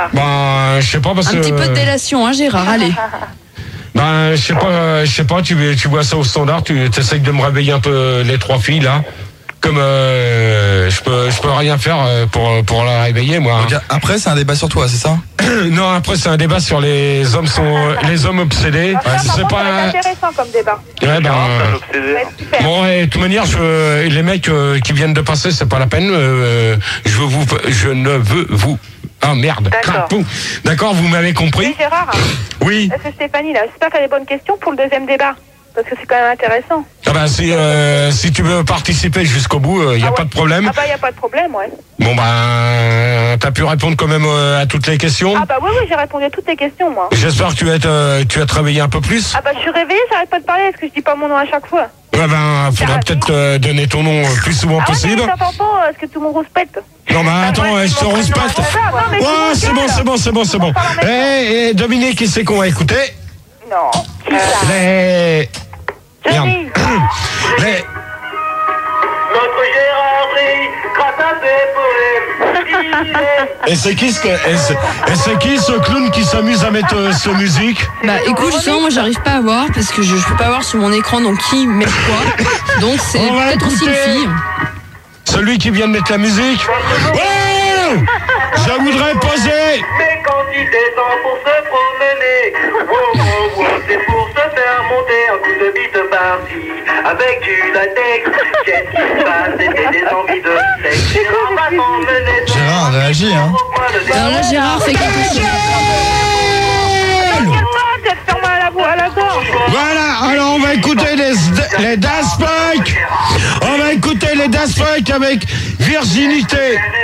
Ben, je sais pas parce que... Un petit peu de délation, hein, Gérard, allez. Ben, je sais pas, tu vois ça au standard, tu essayes de me réveiller un peu les trois filles, là. Comme je peux rien faire pour la réveiller, moi. Donc, après, c'est un débat sur toi, c'est ça? Non, après c'est un débat sur les hommes obsédés. C'est pas intéressant comme débat. Ouais, bon, et de toute manière, les mecs qui viennent de passer, c'est pas la peine. Je ne veux vous. Ah merde. D'accord, vous m'avez compris. Oui, Gérard. Oui. Est-ce que Stéphanie, là, j'espère qu'elle a les bonnes questions pour le deuxième débat? Parce que c'est quand même intéressant. Ah bah si tu veux participer jusqu'au bout, y a pas de problème. Ah bah y a pas de problème, ouais. Bon bah t'as pu répondre quand même à toutes les questions. Ah bah oui, j'ai répondu à toutes les questions, moi. J'espère que tu vas te réveiller un peu plus. Ah bah je suis réveillée, j'arrête pas de parler, est-ce que je dis pas mon nom à chaque fois? Ouais ben faudrait peut-être donner ton nom plus souvent possible. Ah ouais, mais ça pas, est-ce que tout le monde rouspète? Non mais attends, je te rouspète. Ouais, c'est bon. Eh, Dominique, qui c'est qu'on va écouter? Non. Les... Merde. Les... Notre Gérard grâce à ses poèmes. Et c'est qui ce clown qui s'amuse à mettre ce musique? Bah écoute, justement, moi j'arrive pas à voir parce que je peux pas voir sur mon écran donc qui met quoi. Donc c'est peut-être aussi une fille. Celui qui vient de mettre la musique. Oh, je voudrais poser. Mais quand il descend pour se promener, c'est pour se faire monter un coup de bite par-ci. Avec du latex, qu'est-ce qui se passe? C'était des envies de sexe. Gérard, réagis, hein. Alors là, Gérard fait quelque chose. Voilà, alors on va écouter les Daft Punk. On va écouter les Daft Punk avec Virginité.